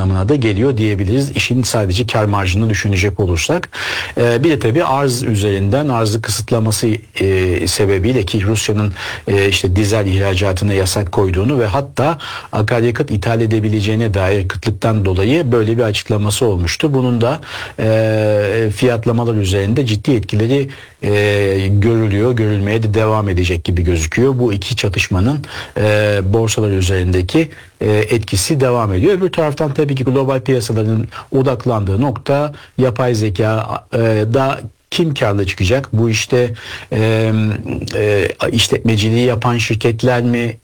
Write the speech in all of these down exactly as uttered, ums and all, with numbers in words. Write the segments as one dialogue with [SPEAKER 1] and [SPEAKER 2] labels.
[SPEAKER 1] anlamına da geliyor diyebiliriz. İşin sadece kar marjını düşünecek olursak. E, bir de tabii arz üzerinden arzı kısıtlaması e, sebebiyle ki Rusya'nın e, işte dizel ihracatına yasak koyduğunu ve hatta akaryakıt ithal edebileceğine dair kıtlıktan dolayı böyle bir açıklaması olmuştu. Bunun da e, fiyatlamalar üzerinde ciddi etkileri e, görülüyor, görülmeye de devam edecek gibi gözüküyor. Bu iki çatışmanın e, borsalar üzerindeki e, etkisi devam ediyor. Öbür taraftan tabii ki global piyasaların odaklandığı nokta yapay zeka e, da kim karlı çıkacak? Bu işte e, e, işletmeciliği yapan şirketler mi?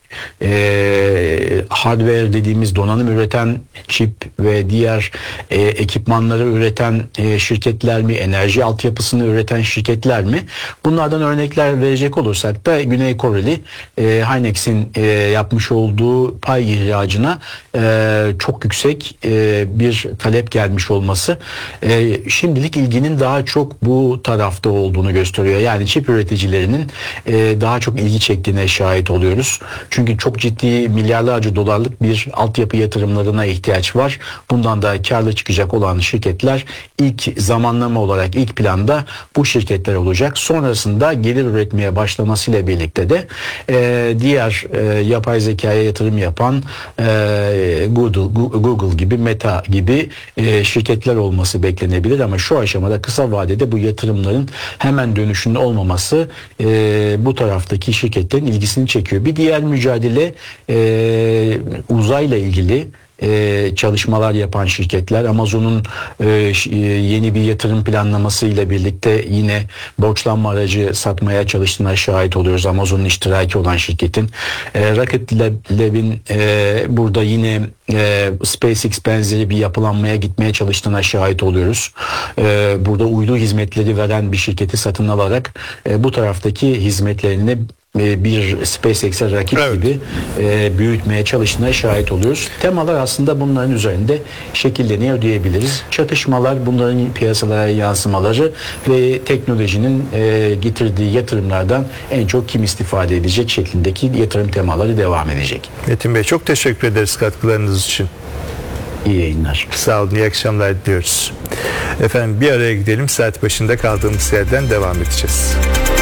[SPEAKER 1] E, hardware dediğimiz donanım üreten çip ve diğer e, ekipmanları üreten e, şirketler mi? Enerji altyapısını üreten şirketler mi? Bunlardan örnekler verecek olursak da Güney Koreli e, Hynex'in e, yapmış olduğu pay ihracına e, çok yüksek e, bir talep gelmiş olması e, şimdilik ilginin daha çok bu tarafta olduğunu gösteriyor. Yani çip üreticilerinin e, daha çok ilgi çektiğine şahit oluyoruz. Çünkü çok ciddi milyarlarca dolarlık bir altyapı yatırımlarına ihtiyaç var. Bundan da karlı çıkacak olan şirketler ilk zamanlama olarak ilk planda bu şirketler olacak. Sonrasında gelir üretmeye başlamasıyla birlikte de e, diğer e, yapay zekaya yatırım yapan e, Google, Google gibi, Meta gibi e, şirketler olması beklenebilir ama şu aşamada kısa vadede bu yatırımların hemen dönüşünün olmaması e, bu taraftaki şirketlerin ilgisini çekiyor. Bir diğer mücadele e, uzayla ilgili e, çalışmalar yapan şirketler. Amazon'un e, yeni bir yatırım planlamasıyla birlikte yine borçlanma aracı satmaya çalıştığına şahit oluyoruz. Amazon'un iştiraki olan şirketin. E, Rocket Lab'in e, burada yine e, SpaceX benzeri bir yapılanmaya gitmeye çalıştığına şahit oluyoruz. E, burada uydu hizmetleri veren bir şirketi satın alarak e, bu taraftaki hizmetlerini bir SpaceX'e rakip evet. gibi e, büyütmeye çalıştığına şahit oluyoruz. Temalar aslında bunların üzerinde şekilleniyor diyebiliriz. Çatışmalar, bunların piyasalara yansımaları ve teknolojinin e, getirdiği yatırımlardan en çok kim istifade edecek şeklindeki yatırım temaları devam edecek.
[SPEAKER 2] Metin Bey, çok teşekkür ederiz katkılarınız için.
[SPEAKER 1] İyi yayınlar.
[SPEAKER 2] Sağ olun, iyi akşamlar diliyoruz. Efendim bir araya gidelim, saat başında kaldığımız yerden devam edeceğiz.